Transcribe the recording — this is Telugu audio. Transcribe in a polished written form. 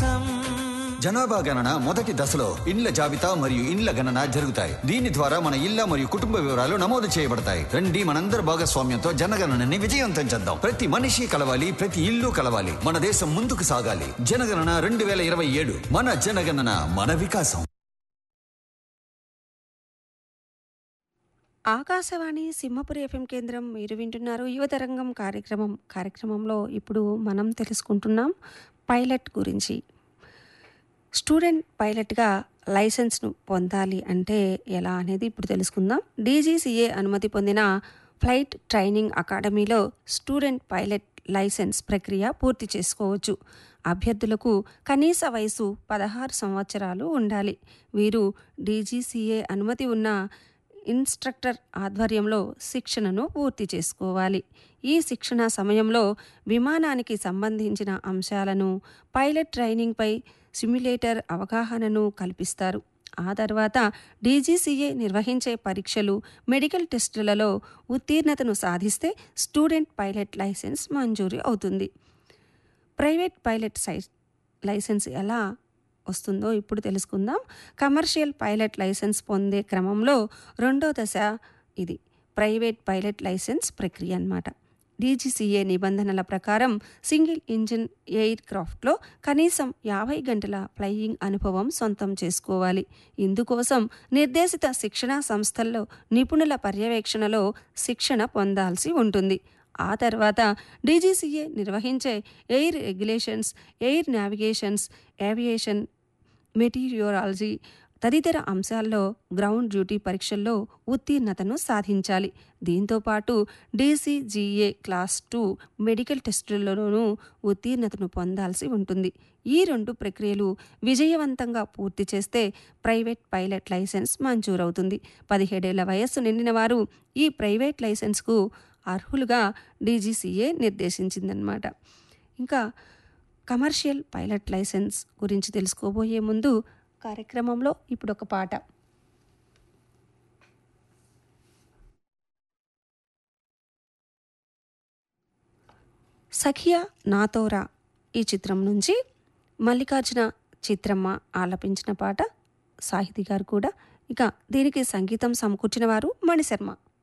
జనాభా గణన మొదటి దశలో ఇండ్ల జాబితా మరియు ఇండ్ల గణన జరుగుతాయి. దీని ద్వారా మన ఇళ్ల మరియు కుటుంబ వివరాలు నమోదు చేయబడతాయి. రండి, మనందరి భాగస్వామ్యంతో జనగణనని విజయవంతం చేద్దాం. ప్రతి మనిషి కలవాలి, ప్రతి ఇల్లు కలవాలి. మన దేశం ముందుకు సాగాలి. జనగణన 2027. మన జనగణన, మన వికాసం. ఆకాశవాణి సింహపురి ఎఫ్ఎం కేంద్రం. మీరు వింటున్నారు యువతరంగం కార్యక్రమంలో ఇప్పుడు మనం తెలుసుకుంటున్నాం పైలట్ గురించి. స్టూడెంట్ పైలట్గా లైసెన్స్ను పొందాలి అంటే ఎలా అనేది ఇప్పుడు తెలుసుకుందాం. DGCA అనుమతి పొందిన ఫ్లైట్ ట్రైనింగ్ అకాడమీలో స్టూడెంట్ పైలట్ లైసెన్స్ ప్రక్రియ పూర్తి చేసుకోవచ్చు. అభ్యర్థులకు కనీస వయసు 16 సంవత్సరాలు ఉండాలి. వీరు DGCA అనుమతి ఉన్న ఇన్స్ట్రక్టర్ ఆధ్వర్యంలో శిక్షణను పూర్తి చేసుకోవాలి. ఈ శిక్షణ సమయంలో విమానానికి సంబంధించిన అంశాలను, పైలట్ ట్రైనింగ్పై సిమ్యులేటర్ అవగాహనను కల్పిస్తారు. ఆ తర్వాత DGCA నిర్వహించే పరీక్షలు, మెడికల్ టెస్టులలో ఉత్తీర్ణతను సాధిస్తే స్టూడెంట్ పైలట్ లైసెన్స్ మంజూరు అవుతుంది. ప్రైవేట్ పైలట్ లైసెన్స్ ఎలా వస్తుందో ఇప్పుడు తెలుసుకుందాం. కమర్షియల్ పైలట్ లైసెన్స్ పొందే క్రమంలో రెండో దశ ఇది ప్రైవేట్ పైలట్ లైసెన్స్ ప్రక్రియ అన్నమాట. DGCA నిబంధనల ప్రకారం సింగిల్ ఇంజిన్ ఎయిర్ క్రాఫ్ట్లో కనీసం 50 గంటల ఫ్లయింగ్ అనుభవం సొంతం చేసుకోవాలి. ఇందుకోసం నిర్దేశిత శిక్షణా సంస్థల్లో నిపుణుల పర్యవేక్షణలో శిక్షణ పొందాల్సి ఉంటుంది. ఆ తర్వాత DGCA నిర్వహించే air regulations, air navigations, aviation meteorology తదితర అంశాల్లో గ్రౌండ్ డ్యూటీ పరీక్షల్లో ఉత్తీర్ణతను సాధించాలి. దీంతోపాటు DCGA క్లాస్ 2 మెడికల్ టెస్టులలోనూ ఉత్తీర్ణతను పొందాల్సి ఉంటుంది. ఈ 2 ప్రక్రియలు విజయవంతంగా పూర్తి చేస్తే ప్రైవేట్ పైలట్ లైసెన్స్ మంజూరవుతుంది. 17 ఏళ్ల వయస్సు నిండిన వారు ఈ ప్రైవేట్ లైసెన్స్కు అర్హులుగా DGCA నిర్దేశించిందనమాట. ఇంకా కమర్షియల్ పైలట్ లైసెన్స్ గురించి తెలుసుకోబోయే ముందు కార్యక్రమంలో ఇప్పుడు ఒక పాట. సఖియా నాతోరా ఈ చిత్రం నుంచి మల్లికార్జున చిత్రమ్మ ఆలపించిన పాట. సాహితీ గారు కూడా. ఇక దీనికి సంగీతం సమకూర్చిన వారు మణిశర్మ.